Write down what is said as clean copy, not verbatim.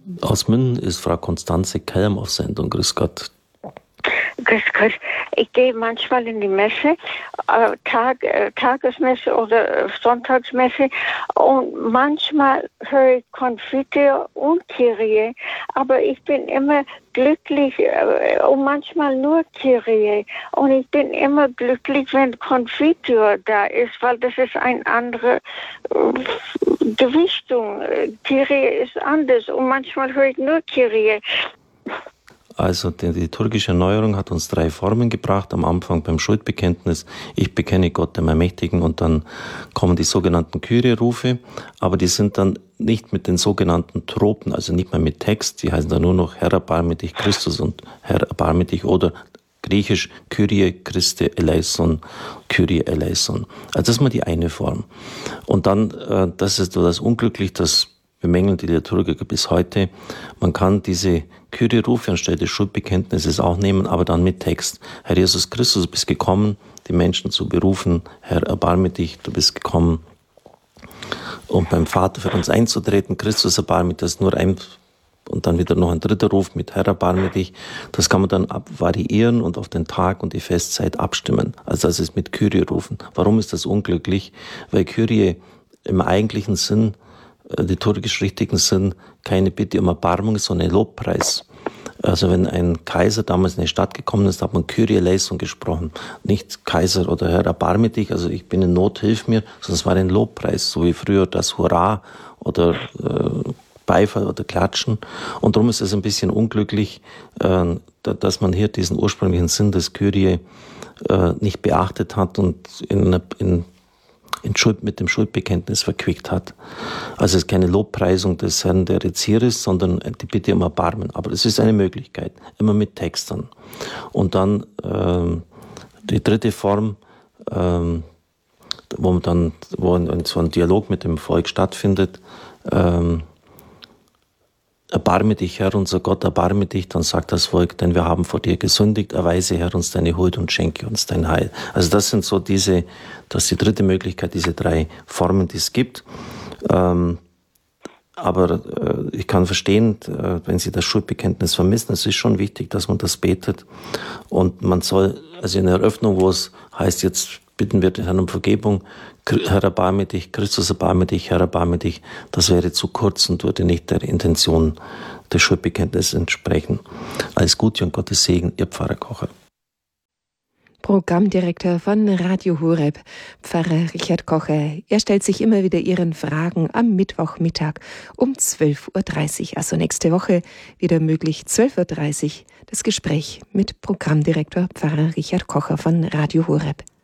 Aus München ist Frau Konstanze Kelm auf Sendung. Grüß Gott. Grüß Gott. Ich gehe manchmal in die Messe, Tagesmesse oder Sonntagsmesse, und manchmal höre ich Konfitür und Kyrie, aber ich bin immer glücklich und manchmal nur Kyrie, und ich bin immer glücklich, wenn Konfitür da ist, weil das ist eine andere Gewichtung. Kyrie ist anders und manchmal höre ich nur Kyrie. Also die liturgische Erneuerung hat uns 3 Formen gebracht. Am Anfang beim Schuldbekenntnis, ich bekenne Gott, dem Allmächtigen, und dann kommen die sogenannten Kyrie-Rufe, aber die sind dann nicht mit den sogenannten Tropen, also nicht mehr mit Text, die heißen dann nur noch Herr, erbarme dich, Christus, und Herr, erbarme dich, oder griechisch Kyrie Christe eleison, Kyrie eleison. Also das ist mal die eine Form. Und dann, das ist so das Unglücklich, das bemängeln die Liturgiker bis heute. Man kann diese Kyrie-Rufe anstelle des Schuldbekenntnisses auch nehmen, aber dann mit Text. Herr Jesus Christus, du bist gekommen, die Menschen zu berufen. Herr, erbarme dich, du bist gekommen, um beim Vater für uns einzutreten. Christus, erbarme dich, das ist nur ein, und dann wieder noch ein dritter Ruf mit Herr, erbarme dich. Das kann man dann variieren und auf den Tag und die Festzeit abstimmen. Also das ist mit Kyrie-Rufen. Warum ist das unglücklich? Weil Kyrie im eigentlichen Sinn, liturgisch richtigen Sinn, keine Bitte um Erbarmung, sondern ein Lobpreis. Also wenn ein Kaiser damals in die Stadt gekommen ist, hat man Kyrie eleison gesprochen. Nicht Kaiser oder Herr, erbarme dich, also ich bin in Not, hilf mir, sondern es war ein Lobpreis, so wie früher das Hurra oder Beifall oder Klatschen. Und darum ist es ein bisschen unglücklich, dass man hier diesen ursprünglichen Sinn des Kyrie nicht beachtet hat und mit dem Schuldbekenntnis verquickt hat. Also es ist keine Lobpreisung des Herrn, der jetzt hier ist, sondern die Bitte um Erbarmen. Aber es ist eine Möglichkeit, immer mit Textern. Und dann die dritte Form, wo so ein Dialog mit dem Volk stattfindet, erbarme dich, Herr, unser Gott, erbarme dich, dann sagt das Volk, denn wir haben vor dir gesündigt, erweise, Herr, uns deine Huld und schenke uns dein Heil. Also das sind so das ist die dritte Möglichkeit, diese 3 Formen, die es gibt. Aber ich kann verstehen, wenn Sie das Schuldbekenntnis vermissen, es ist schon wichtig, dass man das betet. Und man soll, also in der Eröffnung, wo es heißt, jetzt bitten wir den Herrn um Vergebung, Herr, erbarme dich, Christus, erbarme dich, Herr, erbarme dich, das wäre zu kurz und würde nicht der Intention des Schuldbekenntnisses entsprechen. Alles Gute und Gottes Segen, Ihr Pfarrer Kocher. Programmdirektor von Radio Horeb, Pfarrer Richard Kocher. Er stellt sich immer wieder Ihren Fragen am Mittwochmittag um 12.30 Uhr. Also nächste Woche wieder möglich 12.30 Uhr das Gespräch mit Programmdirektor Pfarrer Richard Kocher von Radio Horeb.